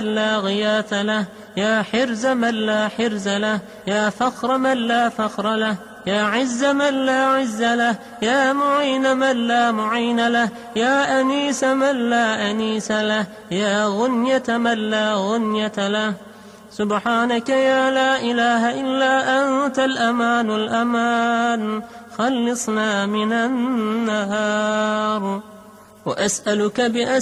لا غياث له، يا حرز من لا حرز له، يا فخر من لا فخر له، يا عز من لا عز له، يا معين من لا معين له، يا أنيس من لا أنيس له، يا غنية من لا غنية له. سبحانك يا لا إله إلا أنت الأمان الأمان، خلصنا من النار. وأسألك